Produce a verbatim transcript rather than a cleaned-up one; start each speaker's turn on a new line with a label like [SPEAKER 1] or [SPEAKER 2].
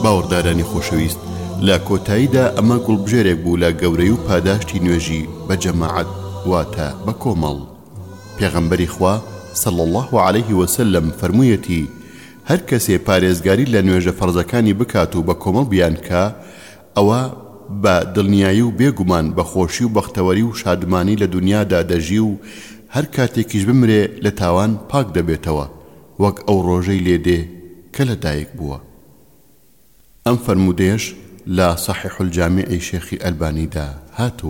[SPEAKER 1] باوەڕدارانی خۆشەویست، لە کۆتاییدا ئەمە گوڵبژێرێک بوو لە گەورەی و پاداشتی نوێژی بە جەماعەت واتە بە کۆمەڵ. پێغەمبەری خوا صلی الله عليه وسلم فەرموویەتی هەر کەسێ پارێزگاری لە نوێژە فەرزەکانی بکات و بە کۆمەڵ بیان کە، ئەوە بە دڵنیایی و بێگومان بە خۆشی و بەختەوەری و شادمانی لە دنیادا دەژی و هەر کاتێکیش بمرێ لە تاوان پاک دەبێتەوە، وەک ئەو ڕۆژەی لێدێ کە لەدایک بووە. ئەم فەرمودەیەش لە صحیح الجامعی شێخی ئەلبانیدا هاتووە.